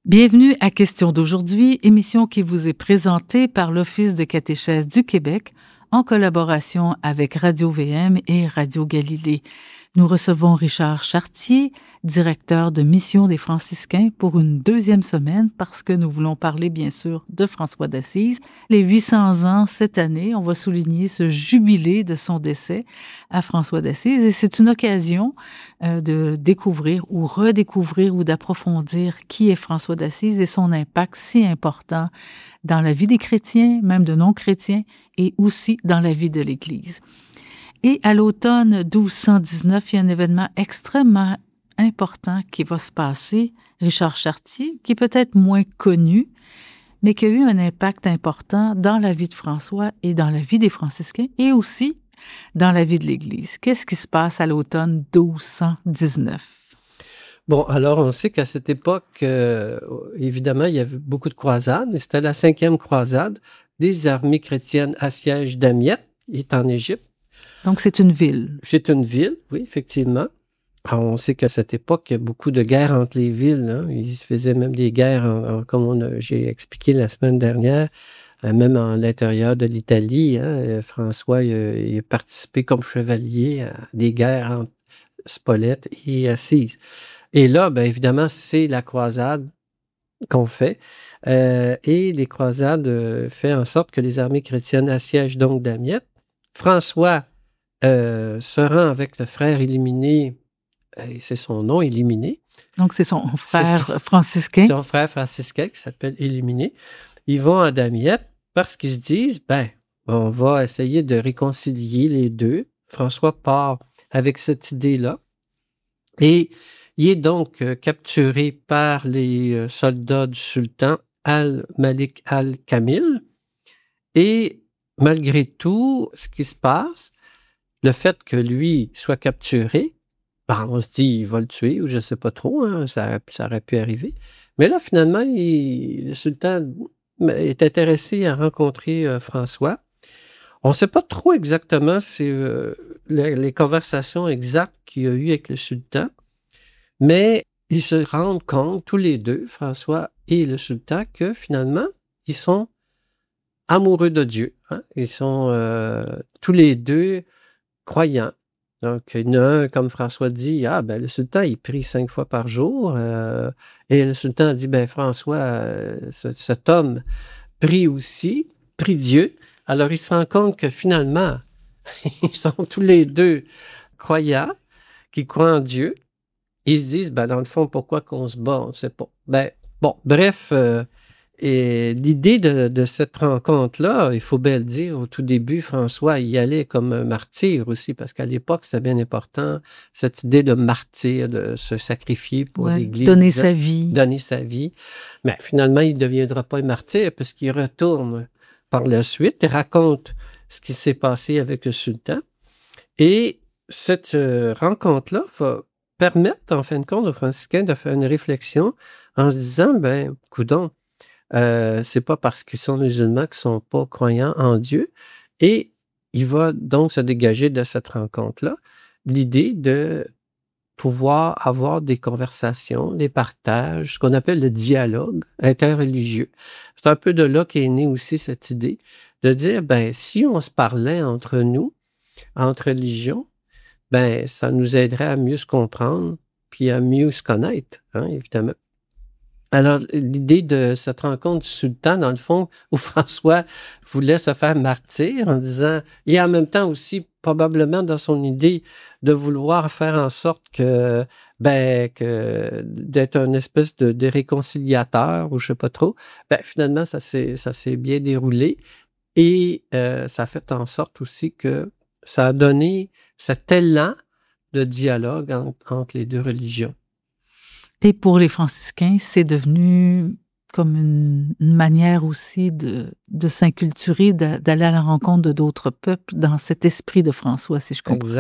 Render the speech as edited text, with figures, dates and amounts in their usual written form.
Bienvenue à Question d'aujourd'hui, émission qui vous est présentée par l'Office de catéchèse du Québec en collaboration avec Radio-VM et Radio Galilée. Nous recevons Richard Chartier, directeur de mission des franciscains, pour une deuxième semaine parce que nous voulons parler bien sûr de François d'Assise. Les 800 ans cette année, on va souligner ce jubilé de son décès à François d'Assise et c'est une occasion de découvrir ou redécouvrir ou d'approfondir qui est François d'Assise et son impact si important dans la vie des chrétiens, même de non-chrétiens, et aussi dans la vie de l'Église. Et à l'automne 1219, il y a un événement extrêmement important qui va se passer, Richard Chartier, qui est peut-être moins connu, mais qui a eu un impact important dans la vie de François et dans la vie des franciscains et aussi dans la vie de l'Église. Qu'est-ce qui se passe à l'automne 1219? Bon, alors on sait qu'à cette époque, évidemment, il y avait beaucoup de croisades. C'était la 5e croisade des armées chrétiennes à siège d'Amiette, qui est en Égypte. Donc, c'est une ville. C'est une ville, oui, effectivement. Alors, on sait qu'à cette époque, il y a beaucoup de guerres entre les villes. Hein. Il se faisait même des guerres, comme j'ai expliqué la semaine dernière, même à l'intérieur de l'Italie. Hein, François il a participé comme chevalier à des guerres entre Spolète et Assise. Et là, bien évidemment, c'est la croisade qu'on fait. Et les croisades fait en sorte que les armées chrétiennes assiègent donc Damiette. François se rend avec le frère Illuminé, c'est son nom, Illuminé. Donc, c'est son frère franciscain. Son frère franciscain qui s'appelle Illuminé. Ils vont à Damiette parce qu'ils se disent, on va essayer de réconcilier les deux. François part avec cette idée-là. Et il est donc capturé par les soldats du sultan Al-Malik Al-Kamil. Et malgré tout ce qui se passe, le fait que lui soit capturé, on se dit il va le tuer ou je ne sais pas trop, hein, ça aurait pu arriver. Mais là, finalement, le sultan est intéressé à rencontrer François. On ne sait pas trop exactement les conversations exactes qu'il y a eu avec le sultan, mais ils se rendent compte, tous les deux, François et le sultan, que finalement, ils sont amoureux de Dieu. Hein? Ils sont tous les deux croyants. Donc, il y en a un, comme François dit, le sultan, il prie 5 fois par jour. Et le sultan dit, François, cet homme prie aussi, prie Dieu. Alors, il se rend compte que finalement, ils sont tous les deux croyants, qui croient en Dieu. Ils se disent, dans le fond, pourquoi qu'on se bat, on ne sait pas. Bref, et l'idée de cette rencontre-là, il faut bien le dire, au tout début, François y allait comme un martyr aussi, parce qu'à l'époque, c'était bien important, cette idée de martyr, de se sacrifier pour l'Église. Donner sa vie. Donner sa vie. Mais finalement, il ne deviendra pas un martyr, puisqu'il retourne par la suite et raconte ce qui s'est passé avec le sultan. Et cette rencontre-là va permettre, en fin de compte, aux franciscains de faire une réflexion en se disant, coudonc, c'est pas parce qu'ils sont musulmans qu'ils sont pas croyants en Dieu. Et il va donc se dégager de cette rencontre-là l'idée de pouvoir avoir des conversations, des partages, ce qu'on appelle le dialogue interreligieux. C'est un peu de là qu'est née aussi cette idée de dire, si on se parlait entre nous, entre religions, ça nous aiderait à mieux se comprendre puis à mieux se connaître, hein, évidemment. Alors, l'idée de cette rencontre du sultan, dans le fond, où François voulait se faire martyr en disant, et en même temps aussi, probablement dans son idée de vouloir faire en sorte que d'être une espèce de réconciliateur, ou je sais pas trop, finalement, ça s'est bien déroulé. Et ça a fait en sorte aussi que ça a donné cet élan de dialogue entre les deux religions. Et pour les franciscains, c'est devenu comme une manière aussi de s'inculturer, d'aller à la rencontre de d'autres peuples dans cet esprit de François, si je comprends.